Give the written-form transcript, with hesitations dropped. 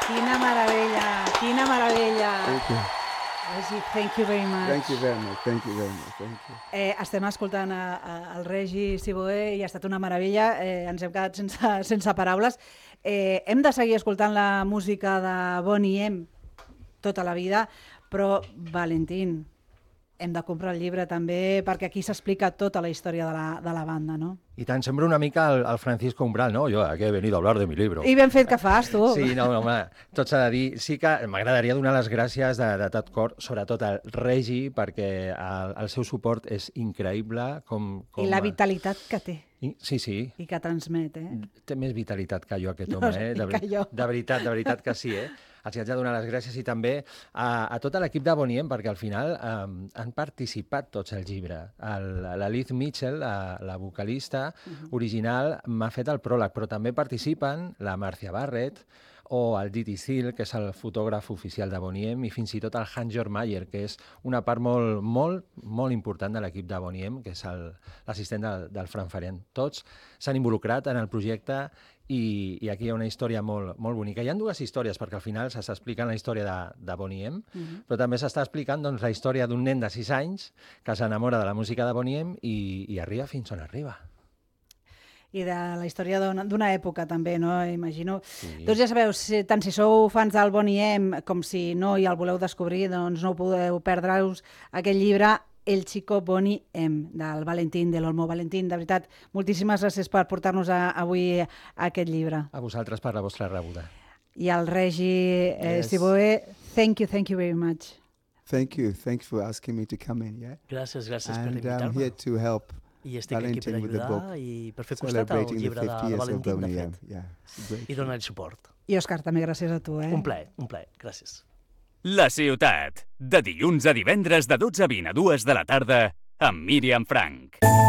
Quina meravella, quina meravella. Thank you. Regi, thank you very much. Thank you very much. Thank you very much. Thank you. Estem escoltant el Regi Siboé i ha estat una meravella. Ens hem quedat sense paraules. Hem de seguir escoltant la música de Boney M tota la vida, però Valentín, hem de comprar el llibre també perquè aquí s'explica tota la història de la banda, no? I tant, sembla una mica el Francisco Umbral, no? Jo, aquí he venido a hablar de mi libro. I ben fet que fas, tu. Sí, no, home, tot s'ha de dir. Sí que m'agradaria donar les gràcies de tot cor, sobretot al Regi, perquè el seu suport és increïble. I la vitalitat que té. Sí, sí. I que transmet, Té més vitalitat que jo, aquest home, De veritat que sí, Els haig de donar les gràcies i també a tot l'equip de Boney M, perquè al final han participat tots al llibre. La Liz Mitchell, la vocalista original, m'ha fet el pròleg, però també participen la Marcia Barrett o el Didi Seal, que és el fotògraf oficial de Boney M, i fins i tot el Hans-Jörg Mayer, que és una part molt important de l'equip de Boney M, que és l'assistent del Fran Farian. Tots s'han involucrat en el projecte i aquí hi ha una història molt bonica. Hi ha dues històries, perquè al final s'està explicant la història de Boney M, però també s'està explicant la història d'un nen de 6 anys que s'enamora de la música de Boney M i arriba fins on arriba. I de la història d'una època també, no? Imagino. Sí. Tots ja sabeu, tant si sou fans del Boney M com si no i el voleu descobrir, doncs no podeu perdre-us aquest llibre El Chico Boney M, del Valentín, de l'Olmo. Valentín, de veritat, moltíssimes gràcies per portar-nos avui aquest llibre. A vosaltres per la vostra rebuda. I al Regi Siboé, thank you very much. Thank you. Thanks for asking me to come in, yeah? Gràcies per And invitar-me. I'm here to help I estic aquí per Valentín with the book, ajudar i per fer costat al celebrating the llibre 50 de years of Valentín, de Boney M. fet. Yeah, it's a great I donar-hi suport. I Òscar, també gràcies a tu, Un plaer, gràcies. La Ciutat, de dilluns a divendres de 12 a 20 a 2 de la tarda, amb Míriam Frank.